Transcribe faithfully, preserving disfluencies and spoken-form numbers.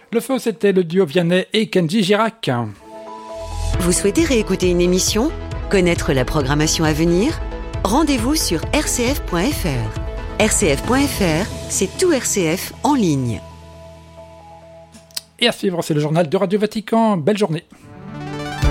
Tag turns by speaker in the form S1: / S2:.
S1: Le feu, c'était le duo Vianney et Kenji Girac.
S2: Vous souhaitez réécouter une émission ? Connaître la programmation à venir ? Rendez-vous sur r c f point f r. r c f point f r, c'est tout R C F en ligne.
S1: Et à suivre, c'est le journal de Radio Vatican. Belle journée.